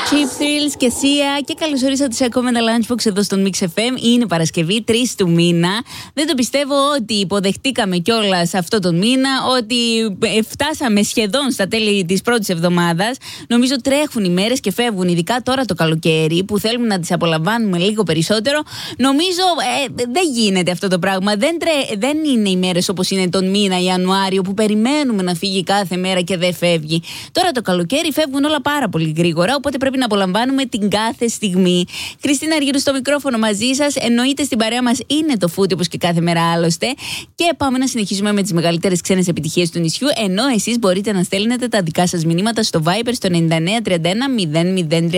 Cheap Thrills και Sia, και καλώς ορίσατε σε ακόμα ένα Lunchbox εδώ στον Mix FM. Είναι Παρασκευή, 3 του μήνα. Δεν το πιστεύω ότι υποδεχτήκαμε κιόλας αυτό τον μήνα, ότι φτάσαμε σχεδόν στα τέλη της πρώτης εβδομάδας. Νομίζω τρέχουν οι μέρες και φεύγουν, ειδικά τώρα το καλοκαίρι που θέλουμε να τις απολαμβάνουμε λίγο περισσότερο. Νομίζω δεν γίνεται αυτό το πράγμα. Δεν είναι οι μέρες όπως είναι τον μήνα Ιανουάριο που περιμένουμε να φύγει κάθε μέρα και δεν φεύγει. Τώρα το καλοκαίρι φεύγουν όλα πάρα πολύ γρήγορα, οπότε πρέπει να απολαμβάνουμε την κάθε στιγμή. Χριστίνα Αργύρου στο μικρόφωνο μαζί σας. Εννοείται στην παρέα μας είναι το Foodie, όπως και κάθε μέρα άλλωστε. Και πάμε να συνεχίσουμε με τις μεγαλύτερες ξένες επιτυχίες του νησιού. Ενώ εσείς μπορείτε να στέλνετε τα δικά σας μηνύματα στο Viber στο 9931 003.